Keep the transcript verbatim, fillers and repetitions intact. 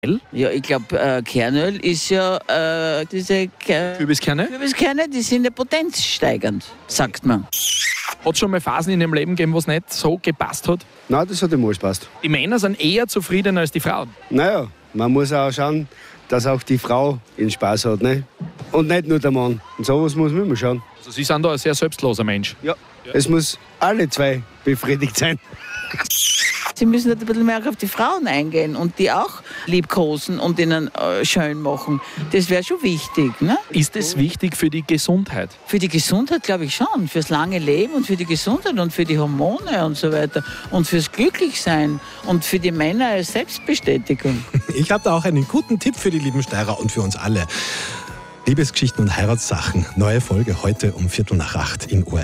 Ja, ich glaube, äh, Kernöl ist ja äh, diese Ker Kürbiskerne? Kürbiskerne, die sind ja potenzsteigernd, sagt man. Hat es schon mal Phasen in Ihrem Leben gegeben, wo es nicht so gepasst hat? Nein, das hat immer alles passt. Die Männer sind eher zufriedener als die Frauen. Naja, man muss auch schauen, dass auch die Frau den Spaß hat, ne? Und nicht nur der Mann. Und sowas muss man immer schauen. Also Sie sind da ein sehr selbstloser Mensch. Ja, es muss alle zwei befriedigt sein. Sie müssen ein bisschen mehr auf die Frauen eingehen und die auch liebkosen und ihnen äh, schön machen. Das wäre schon wichtig. Ne? Ist es wichtig für die Gesundheit? Für die Gesundheit glaube ich schon. Fürs lange Leben und für die Gesundheit und für die Hormone und so weiter. Und fürs Glücklichsein und für die Männer als Selbstbestätigung. Ich habe da auch einen guten Tipp für die lieben Steirer und für uns alle. Liebesgeschichten und Heiratssachen. Neue Folge heute um Viertel nach acht in O R F.